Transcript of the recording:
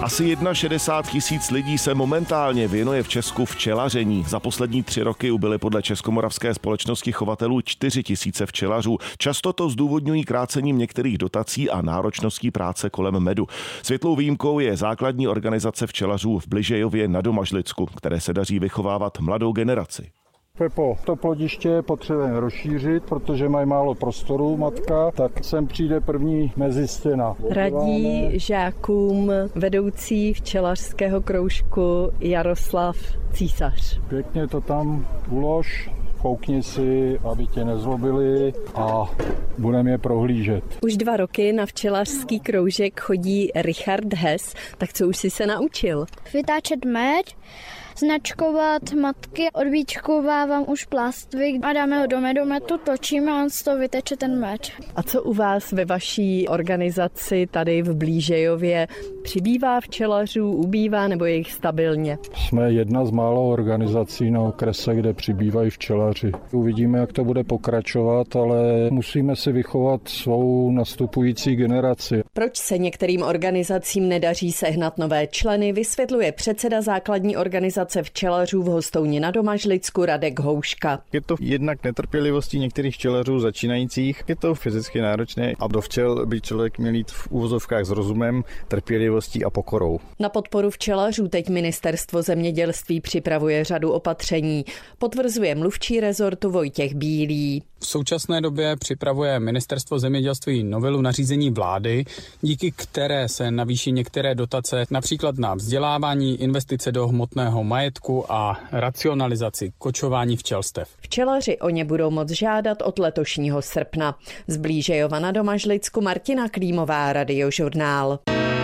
Asi 61 000 lidí se momentálně věnuje v Česku včelaření. Za poslední 3 roky ubyly podle Českomoravské společnosti chovatelů 4 000 včelařů. Často to zdůvodňují krácením některých dotací a náročností práce kolem medu. Světlou výjimkou je základní organizace včelařů v Bližejově na Domažlicku, které se daří vychovávat mladou generaci. Pepo, to plodiště potřebujeme rozšířit, protože mají málo prostoru matka, tak sem přijde první mezistěna. Radí žákům vedoucí včelařského kroužku Jaroslav Císař. Pěkně to tam ulož, koukni si, aby tě nezlobili a budeme je prohlížet. Už 2 roky na včelařský kroužek chodí Richard Hess, tak co už jsi se naučil? Vytáčet med, značkovat matky, odbíčkovávám už plastvy a dáme ho do medometu, točíme a on z toho vyteče ten med. A co u vás ve vaší organizaci tady v Blížejově? Přibývá včelařů, ubývá nebo je jich stabilně? Jsme jedna z málo organizací na okrese, kde přibývají včelaři. Uvidíme, jak to bude pokračovat, ale musíme si vychovat svou nastupující generaci. Proč se některým organizacím nedaří sehnat nové členy, vysvětluje předseda základní organizace včelařů v Hostouni na Domažlicku Radek Houška. Je to jednak netrpělivostí některých včelařů začínajících, je to fyzicky náročné a do včel by člověk měl jít v úvozovkách s rozumem, trpělivostí a pokorou. Na podporu včelařů teď Ministerstvo zemědělství připravuje řadu opatření, potvrzuje mluvčí rezortu Vojtěch Bílý. V současné době připravuje Ministerstvo zemědělství novelu nařízení vlády, díky které se navýší některé dotace, například na vzdělávání, investice do hmotného majetku a racionalizaci kočování včelstev. Včelaři o ně budou moct žádat od letošního srpna. Z Blížejova na Domažlicku Martina Klímová, Radiožurnál.